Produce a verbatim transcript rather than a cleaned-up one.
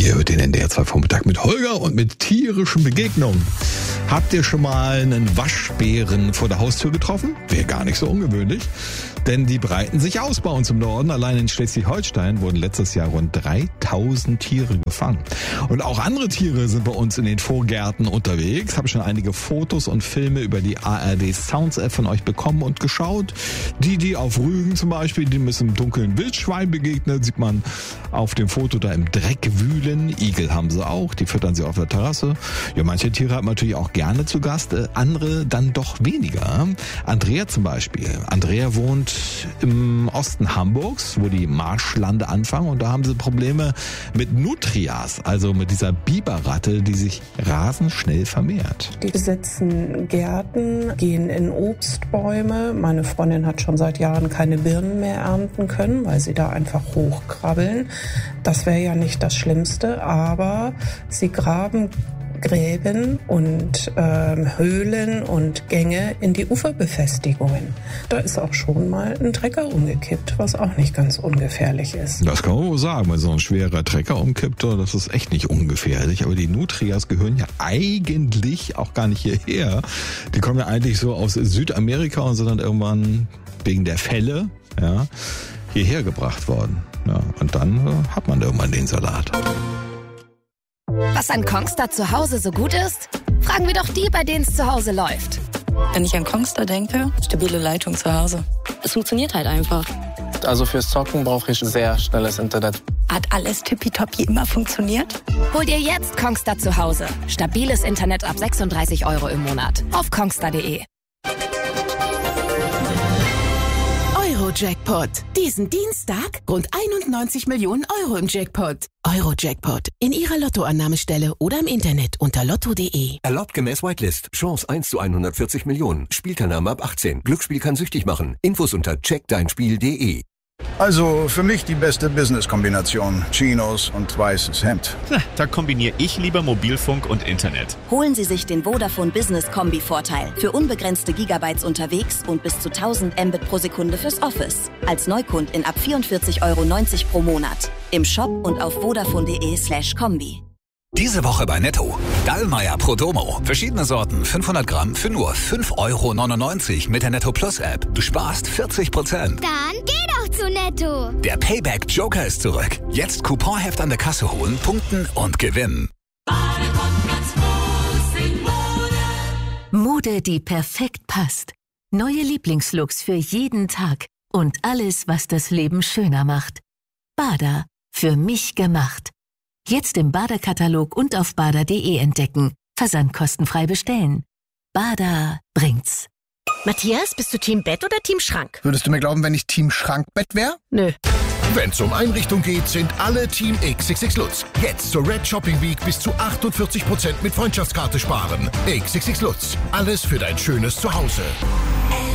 Ihr hört den N D R zwei Vormittag mit Holger und mit tierischen Begegnungen. Habt ihr schon mal einen Waschbären vor der Haustür getroffen? Wäre gar nicht so ungewöhnlich. Denn die breiten sich aus bei uns im Norden. Allein in Schleswig-Holstein wurden letztes Jahr rund dreitausend Tiere gefangen. Und auch andere Tiere sind bei uns in den Vorgärten unterwegs. Habe schon einige Fotos und Filme über die A R D Sounds App von euch bekommen und geschaut. Die, die auf Rügen zum Beispiel, die ist im dunklen Wildschwein begegnet, sieht man auf dem Foto da im Dreck wühlen. Igel haben sie auch, die füttern sie auf der Terrasse. Ja, manche Tiere hat man natürlich auch gerne zu Gast, andere dann doch weniger. Andrea zum Beispiel. Andrea wohnt im Osten Hamburgs, wo die Marschlande anfangen, und da haben sie Probleme mit Nutrias, also mit dieser Biberratte, die sich rasend schnell vermehrt. Die besitzen Gärten, gehen in Obstbäume. Meine Freundin hat schon seit Jahren keine Birnen mehr ernten können, weil sie da einfach hochkrabbeln. Das wäre ja nicht das Schlimmste, aber sie graben Gräben und ähm, Höhlen und Gänge in die Uferbefestigungen. Da ist auch schon mal ein Trecker umgekippt, was auch nicht ganz ungefährlich ist. Das kann man wohl sagen, wenn so ein schwerer Trecker umkippt, das ist echt nicht ungefährlich. Aber die Nutrias gehören ja eigentlich auch gar nicht hierher. Die kommen ja eigentlich so aus Südamerika und sind dann irgendwann wegen der Fälle, ja, hierher gebracht worden. Ja, und dann äh, hat man irgendwann den Salat. Was an Kongstar zu Hause so gut ist? Fragen wir doch die, bei denen es zu Hause läuft. Wenn ich an Kongstar denke, stabile Leitung zu Hause. Es funktioniert halt einfach. Also fürs Zocken brauche ich sehr schnelles Internet. Hat alles tippitoppi immer funktioniert? Hol dir jetzt Kongstar zu Hause. Stabiles Internet ab sechsunddreißig Euro im Monat. Auf kongstar punkt de. Euro-Jackpot. Diesen Dienstag rund einundneunzig Millionen Euro im Jackpot. Euro-Jackpot. In Ihrer Lottoannahmestelle oder im Internet unter lotto punkt de. Erlaubt gemäß Whitelist. Chance eins zu hundertvierzig Millionen. Spielteilnahme ab achtzehn. Glücksspiel kann süchtig machen. Infos unter check dein spiel punkt de. Also für mich die beste Business-Kombination. Chinos und weißes Hemd. Na, da kombiniere ich lieber Mobilfunk und Internet. Holen Sie sich den Vodafone Business Kombi-Vorteil. Für unbegrenzte Gigabytes unterwegs und bis zu tausend Mbit pro Sekunde fürs Office. Als Neukundin ab vierundvierzig Euro neunzig pro Monat. Im Shop und auf vodafone punkt de slash kombi. Diese Woche bei Netto. Dallmayr Pro Domo. Verschiedene Sorten, fünfhundert Gramm für nur fünf Euro neunundneunzig mit der Netto Plus App. Du sparst vierzig Prozent. Dann geh doch zu Netto. Der Payback Joker ist zurück. Jetzt Couponheft an der Kasse holen, punkten und gewinnen. Mode, die perfekt passt. Neue Lieblingslooks für jeden Tag. Und alles, was das Leben schöner macht. Bada. Für mich gemacht. Jetzt im Bada-Katalog und auf bada punkt de entdecken. Versand kostenfrei bestellen. Bada bringt's. Matthias, bist du Team Bett oder Team Schrank? Würdest du mir glauben, wenn ich Team Schrankbett wäre? Nö. Wenn's um Einrichtung geht, sind alle Team X X X Lutz. Jetzt zur Red Shopping Week bis zu achtundvierzig Prozent mit Freundschaftskarte sparen. X X X Lutz. Alles für dein schönes Zuhause.